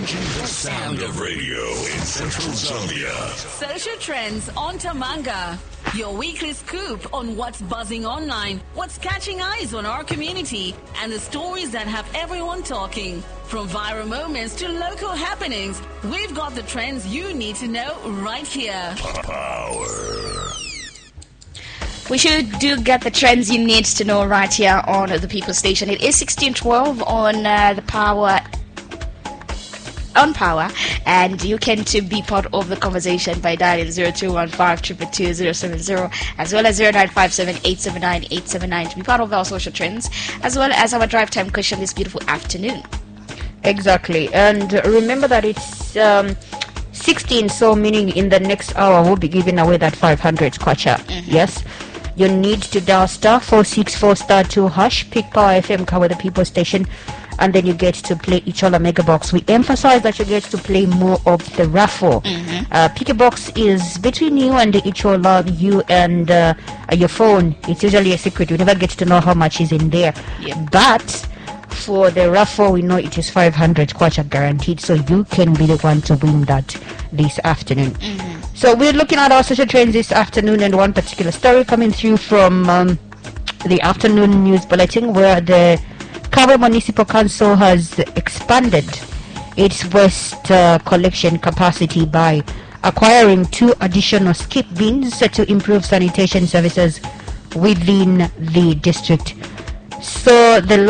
Changing the sound of radio in Central Zambia. Social Trends on Tamanga. Your weekly scoop on what's buzzing online, what's catching eyes on our community, and the stories that have everyone talking. From viral moments to local happenings, we've got the trends you need to know right here. Power. We sure do get the trends you need to know right here on the People Station. It is 1612 on the Power. On Power, and you can to be part of the conversation by dialing 0215-222-070 as well as 0957-879-879 to be part of our social trends, as well as our drive time question this beautiful afternoon. Exactly, and remember that it's 16, so meaning in the next hour we'll be giving away that 500 kwacha. Yes, you need to dial star 464 star 2 hash, pick Power FM, cover the People Station, and then you get to play Ichola Mega Box. We emphasize that you get to play more of the raffle. Pick a box is between you and the Ichola, you and your phone. It's usually a secret. We never get to know how much is in there. But for the raffle, we know it is 500 kwacha guaranteed, so you can be the one to win that this afternoon. So we're looking at our social trends this afternoon, and one particular story coming through from the afternoon news bulletin, where the Kabwe Municipal Council has expanded its waste collection capacity by acquiring 2 additional skip bins to improve sanitation services within the district. So the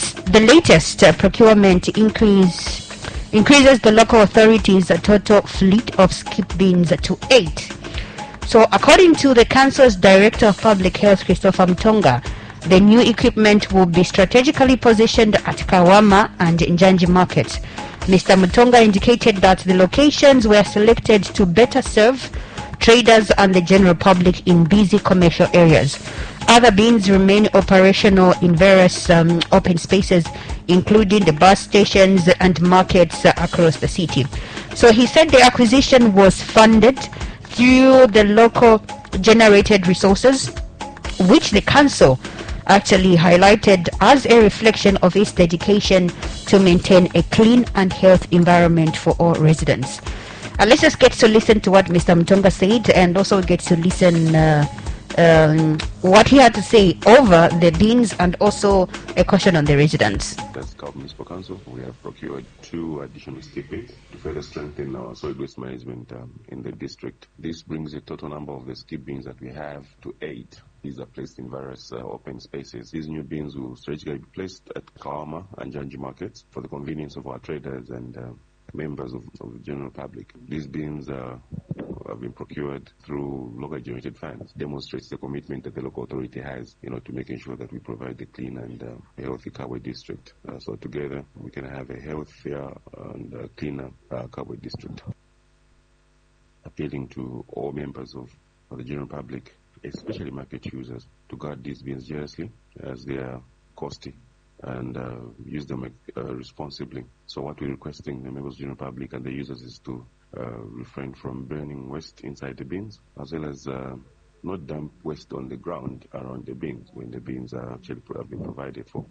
latest procurement increases the local authorities' total fleet of skip bins to 8. So according to the council's Director of Public Health, Christopher Mutonga, the new equipment will be strategically positioned at Kawama and Njanji markets. Mr. Mutonga indicated that the locations were selected to better serve traders and the general public in busy commercial areas. Other bins remain operational in various open spaces, including the bus stations and markets across the city. So he said the acquisition was funded through the local generated resources, which the council actually highlighted as a reflection of its dedication to maintain a clean and healthy environment for all residents. Let's just get to listen to what Mr. Mutonga said, and also get to listen what he had to say over the bins, and also a question on the residents. As Kabwe Municipal Council, we have procured 2 additional skip bins to further strengthen our solid waste management in the district. This brings the total number of the skip bins that we have to 8. These are placed in various open spaces. These new bins will strategically be placed at Kawama and Njanji markets for the convenience of our traders and members of the general public. These bins have been procured through local generated funds. Demonstrates the commitment that the local authority has, to making sure that we provide the clean and healthy Kabwe district. So together we can have a healthier and cleaner Kabwe district. Appealing to all members of the general public, especially market users, to guard these bins jealously, as they are costly, and use them responsibly. So what we're requesting the members of the general public and the users is to refrain from burning waste inside the bins, as well as not dump waste on the ground around the bins when the bins are actually have been provided for.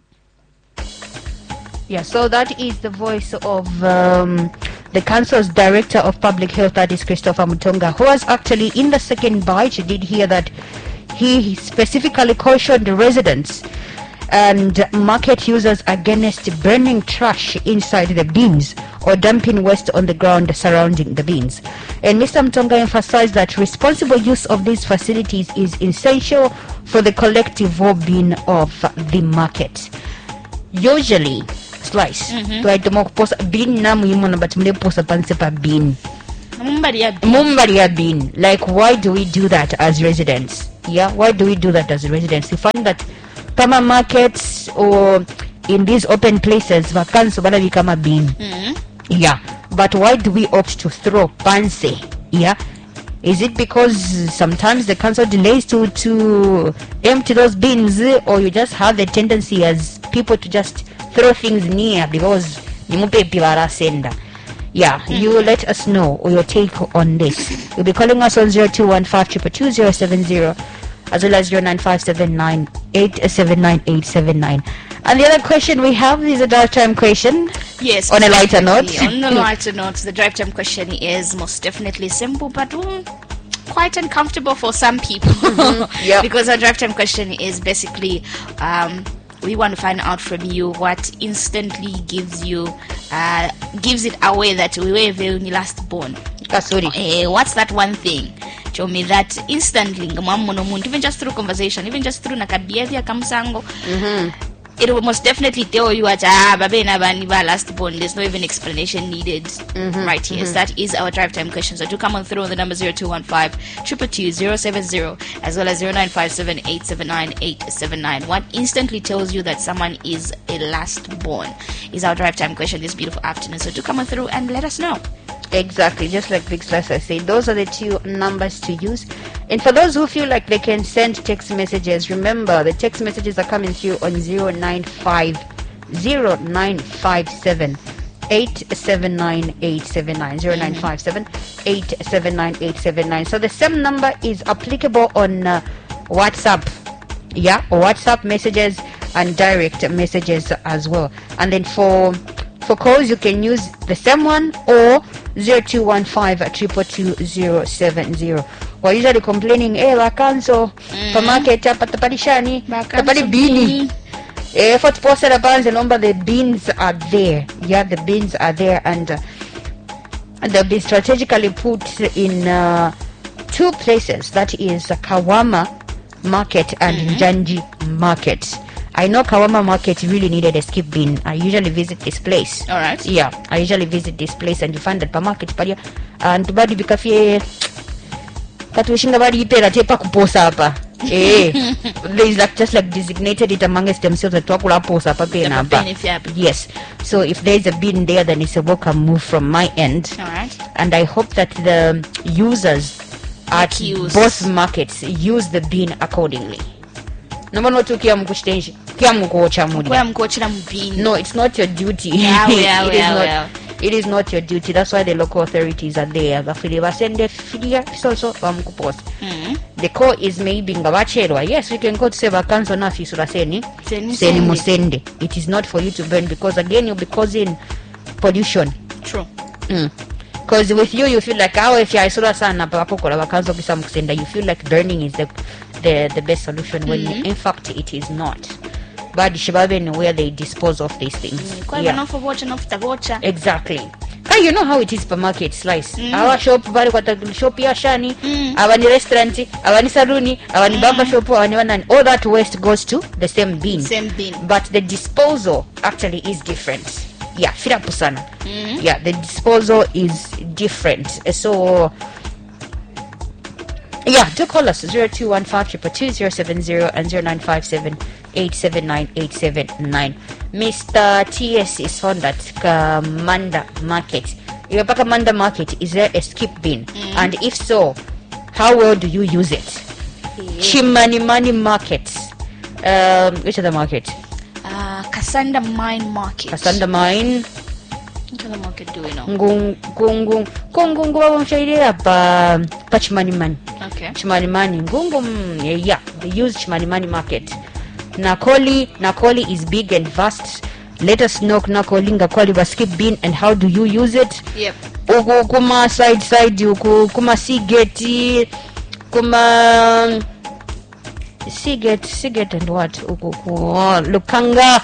Yeah, so that is the voice of the council's Director of Public Health, that is Christopher Mutonga, who was actually in the second bite. You did hear that he specifically cautioned the residents and market users against burning trash inside the bins or dumping waste on the ground surrounding the bins. And Mr. Mutonga emphasized that responsible use of these facilities is essential for the collective well-being of the market. Usually slice bin na muhimu na batumule posa pansepa bin mumbaria bin. Like, why do we do that as residents? Why do we do that as residents? We find that Pama markets or in these open places vacancy bana become a bin. But why do we opt to throw panse? Is it because sometimes the council delays to empty those bins, or you just have the tendency as people to just throw things near because senda? You let us know your take on this. You'll be calling us on 0215 222 070 as well as 0957 879-879. And the other question we have is a drive time question. Yes. On a lighter note. On a lighter note, the drive time question is most definitely simple, but quite uncomfortable for some people. Yeah. Because our drive time question is basically, we want to find out from you what instantly gives it away that we were when you last born. What's that one thing? Show me that instantly, even just through conversation, even just through behavior kamsango. It will most definitely tell you what last born. There's no even explanation needed. Right here. So that is our drive time question. So do come on through on the number 0215-222-070 as well as 0957-879-879. What instantly tells you that someone is a last born is our drive time question this beautiful afternoon. So do come on through and let us know. Exactly, just like Big Slice I said, those are the two numbers to use. And for those who feel like they can send text messages, remember the text messages are coming through on 0957-879-879. So the same number is applicable on WhatsApp. Yeah, WhatsApp messages and direct messages as well. And then for calls you can use the same one or 0215-222-070. We're usually complaining, vacanzo, supermarket, tapalishani, tapali bini. For to post the bands, remember the beans are there. Yeah, the beans are there, and they'll be strategically put in two places. That is Kawama Market and Janji Market. I know Kawama Market really needed a skip bin. I usually visit this place. All right. Yeah, I usually visit this place, and you find that per market palia and badi bikafie katuishinga badi ipera tepa kuposa hapa. There is like just like designated it amongst themselves that wakula posa hapa pena hapa. Yes. So if there is a bin there, then it's a welcome move from my end. All right. And I hope that the users at both markets use the bin accordingly. No, it's not your duty. It is not your duty. That's why the local authorities are there. The call is maybe yes, we can go to Seva Council now. It is not for you to burn, because again you'll be causing pollution. True. Because with you feel like if you feel like burning is the best solution, when in fact it is not. But Shibaben where they dispose of these things. Exactly. You know how it is per market slice. Our shop bali kwa shop ya shani, our restaurant, our saluni, our barber shop, and all that waste goes to the same bin. But the disposal actually is different. Yeah, Firapusana. Yeah, the disposal is different. So yeah, do call us 0215-222-070 and 0957-879-879. Mr. TS is found at Kamanda Market. If Kamanda Market, is there a skip bin? And if so, how well do you use it? Chimanimani Market. Which other market? Kasanda Mine Market. Kasanda Mine. Which other market do we know? Chimanimani. Okay. Chimanimani. Yeah, they use Chimanimani Market. Nakoli is big and vast. Let us know Nakoli Ngakoli skip bin and how do you use it? Yep. Kuma side kuma Seagate, kuma Seagate and what? Lukanga.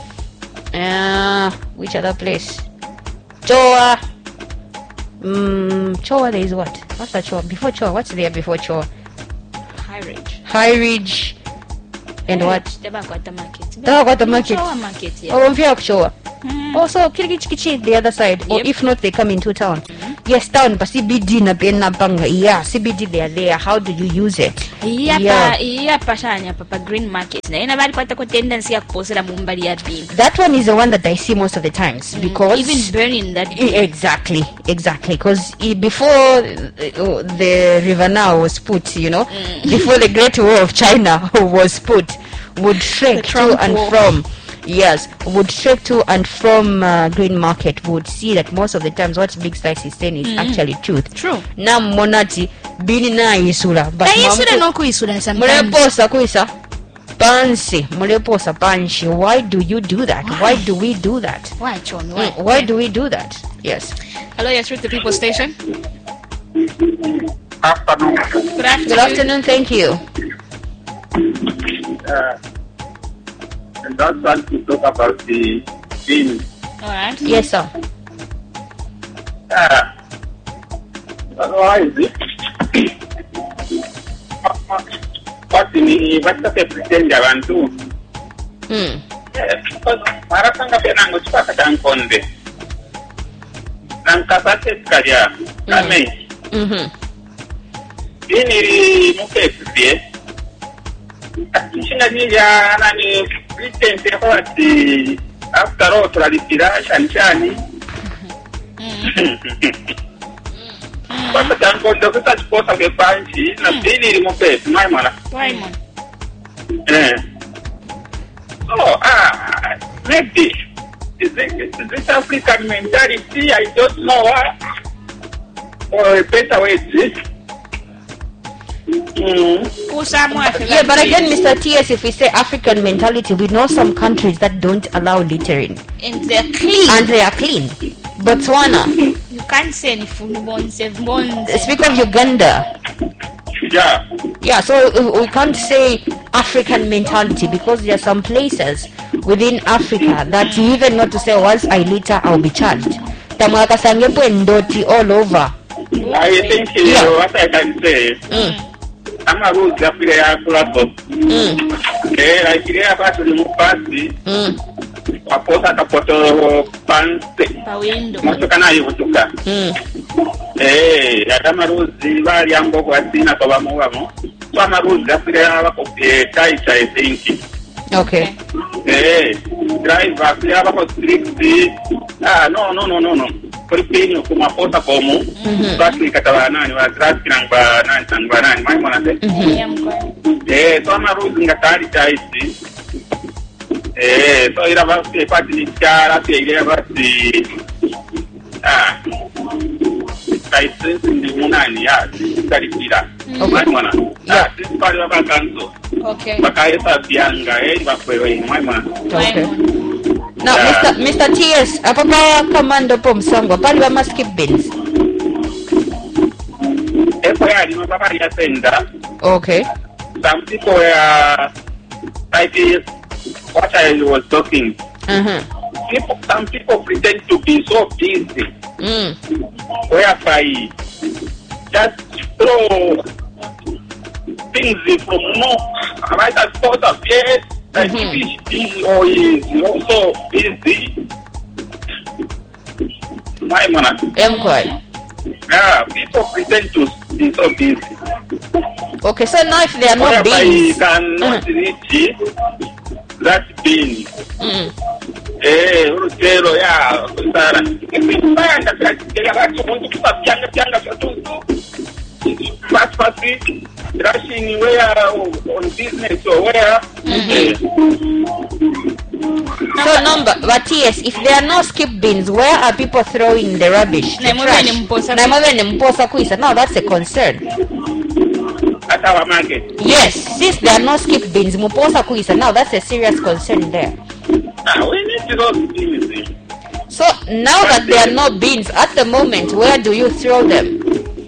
Which other place? Choa. Choa, there is what? What's that Choa? Before Choa, what's there before Choa? High Ridge. And what? Tabakwata Market. Market. Oh, Choa. Also, Kirikichi, the other side. Or if not, they come into town. Yes, town, but CBD na pena banga. Yeah, CBD they are there. How do you use it? Papa Green Market. Tendency that one is the one that I see most of the times, because even burning that exactly because before the River Nile was put, before the Great Wall of China was put, would trek to and from. Yes, would trek to and from Green Market, would see that most of the times what Big Slice is saying is actually truth. True. Na monati bini na isula, but isula no kuisula sometimes. Mureposa kuisa. Pansi, muleposa panshi. Why do you do that? Why do we do that? Why, John? Why? Why do we do that? Yes. Hello, yes, with the People Station. Afternoon. Good afternoon. Good afternoon, thank you. And that's want to talk about the beans. All right. Yes, sir. Why is it? What's the pretend abantu? Marasanga penango chipaka chankonde. Nankapate karia. Amen. Ini mukesi. China nija nani pretend kwati after all traditira shani. Pasa chankonde kutachiposa kepanchi na ini mukesi maimana. Raymond. Maybe this African mentality, I don't know what, or a better way to it. Yeah, but again, Mr. T.S., if we say African mentality, we know some countries that don't allow littering. And they're clean. And they are clean. Botswana. You can't say any food bones. Speak of Uganda. Yeah. Yeah, so we can't say African mentality because there are some places within Africa that you even not to say once I litter, I'll be charged. Tamwaka sangepo ndoti all over. I think what I can say. I'm a rules that we are full of. I create a to remove party. A posa kapoto pante. Masukana yutuka. Adamaruzi bali ambo kwa sina kwa bamuwamo. So amaruzi afira bako taita I think. Okay. Driver afira bako strict. No. Kuripinyo kumaposa komu. Basi katawa nani wa traffic namba nani mai mwana se. So amaruzi ngatari taiti. So ira basi pati ni chara pia ile basi kaisi ndi munani ya tarikira mwana pale bakanzo bakaesa bianga bakwewe mwana. Okay. Now Mr. T.S. apapa commando pomsangwa pale ba skip bins. Yali mababa ya senda. Okay. Some people were like what I was talking. Some people pretend to be so busy. Whereby just throw things from right at sort of yes, like fish or is also busy. My man. Yeah, people pretend to be so busy. Okay, so now if they are not beans, cannot reach that bean. Urutero ya kusara. Kipanda kaya watu want to pianga tutu. Fast rushing where on business or where. So number, but yes, if there are no skip bins, where are people throwing the rubbish? The trash. Now that's a concern. At our market. Yes, since there are no skip bins, muposa kuisa. Now that's a serious concern there. We need to go to bins. So now that there are no bins at the moment, where do you throw them?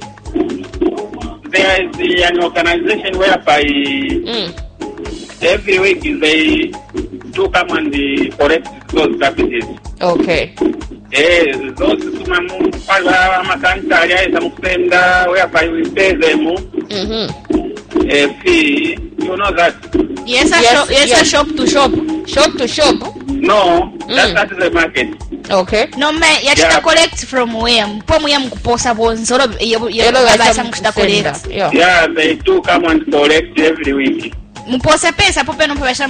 There is an organization whereby every week they do come and correct those garbages. Okay. Those whereby we pay them a fee. You know that? Yes, shop to shop. Shop to shop? No, that's the market. Okay. No, yachita collect from where? Mpo muya mkuposa bonzoro yabasa mkushita collect. Yeah, they do come and collect every week. Mposa pesa pope no